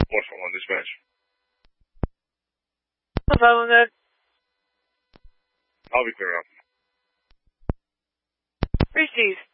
141 dispatch. No problem, Ned. I'll be clear up. Reese.